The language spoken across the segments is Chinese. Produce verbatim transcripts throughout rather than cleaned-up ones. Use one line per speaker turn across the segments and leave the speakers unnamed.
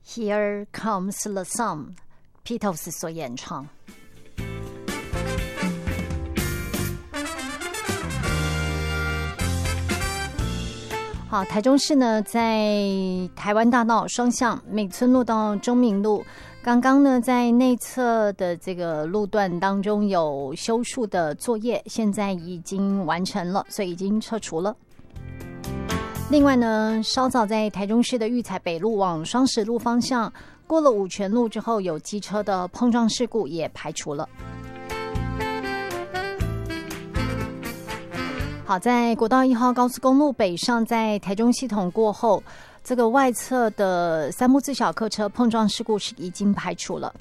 Here Comes the Sun， Beatles 所演唱。好，台中市呢，在台湾大道双向美村路到中明路，刚刚呢在内侧的这个路段当中有修树的作业，现在已经完成了，所以已经撤除了。另外呢，稍早在台中市的育才北路往双十路方向，过了五权路之后，有机车的碰撞事故也排除了。好，在国道一号高速公路北上，在台中系统过后，这个外侧的三部自小客车碰撞事故是已经排除了。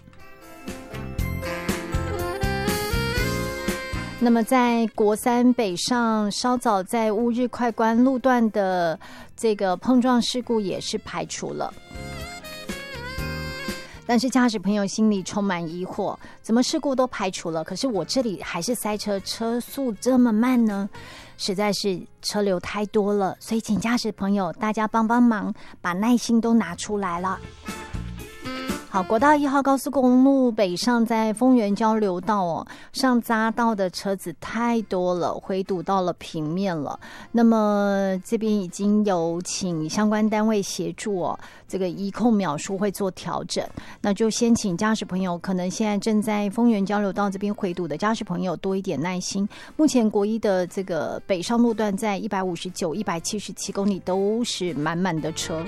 那么在国三北上，稍早在乌日快关路段的这个碰撞事故也是排除了。但是驾驶朋友心里充满疑惑，怎么事故都排除了，可是我这里还是塞车，车速这么慢呢？实在是车流太多了，所以请驾驶朋友大家帮帮忙，把耐心都拿出来了。好，国道一号高速公路北上，在丰原交流道哦，上匝道的车子太多了，回堵到了平面了。那么这边已经有请相关单位协助哦，这个移控秒数会做调整。那就先请驾驶朋友，可能现在正在丰原交流道这边回堵的驾驶朋友多一点耐心。目前国一的这个北上路段在一百五十九、一百七十七公里都是满满的车。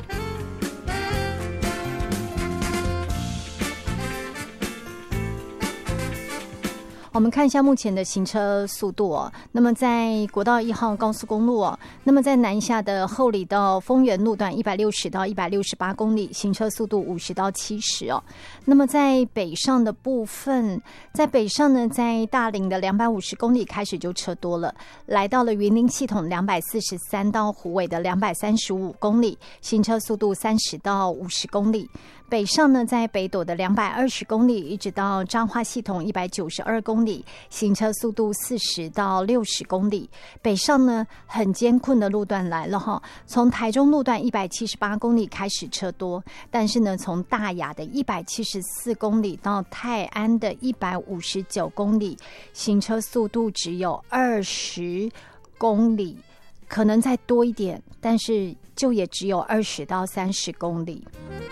我们看一下目前的行车速度哦。那么在国道一号高速公路哦，那么在南下的后里到丰原路段一百六十到一百六十八公里，行车速度五十到七十哦。那么在北上的部分，在北上呢，在大林的两百五十公里开始就车多了，来到了云林系统两百四十三到虎尾的两百三十五公里，行车速度三十到五十公里。北上呢，在北斗的两百二十公里一直到彰化系统一百九十二公里，行车速度四十到六十公里。北上呢，很艰困的路段来了哈，从台中路段一百七十八公里开始车多，但是呢，从大雅的一百七十四公里到泰安的一百五十九公里，行车速度只有二十公里，可能再多一点，但是就也只有二十到三十公里。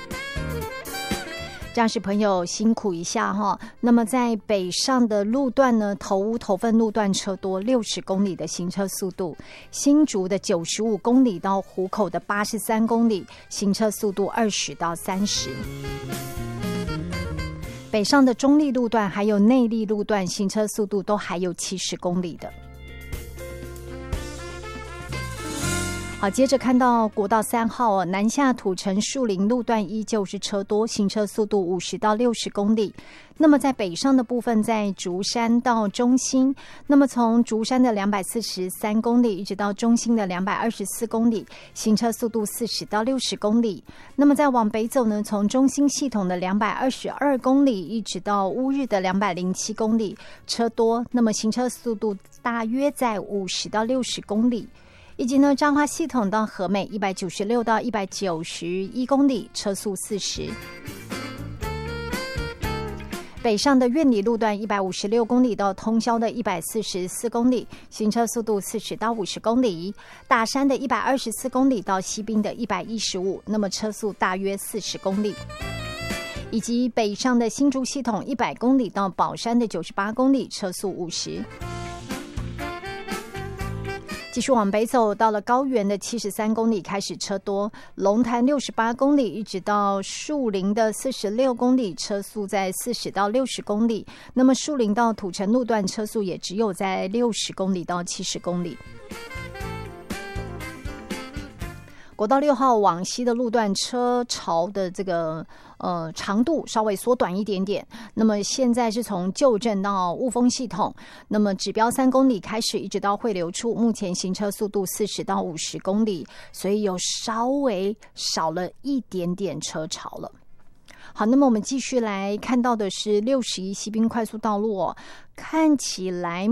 驾驶朋友辛苦一下哈。那么在北上的路段呢，头屋头份路段车多，六十公里的行车速度；新竹的九十五公里到湖口的八十三公里，行车速度二十到三十。北上的中立路段还有内壢路段，行车速度都还有七十公里的。好，接着看到国道三号哦，南下土城树林路段依旧是车多，行车速度五十到六十公里。那么在北上的部分，在竹山到中兴，那么从竹山的两百四十三公里一直到中兴的两百二十四公里，行车速度四十到六十公里。那么再往北走呢，从中兴系统的两百二十二公里一直到乌日的两百零七公里，车多，那么行车速度大约在五十到六十公里。以及呢，彰化系统到和美一百九十六到一百九十一公里，车速四十。北上的苑里路段一百五十六公里到通霄的一百四十四公里，行车速度四十到五十公里。大山的一百二十四公里到西滨的一百一十五，那么车速大约四十公里。以及北上的新竹系统一百公里到宝山的九十八公里，车速五十。继续往北走，到了高原的七十三公里开始车多，龙潭六十八公里一直到树林的四十六公里，车速在四十到六十公里。那么树林到土城路段车速也只有在六十公里到七十公里。国道六号往西的路段车潮的这个呃长度稍微缩短一点点，那么现在是从旧镇到雾峰系统，那么指标三公里开始一直到汇流处，目前行车速度四十到五十公里，所以有稍微少了一点点车潮了。好，那么我们继续来看到的是六十一西滨快速道路哦，看起来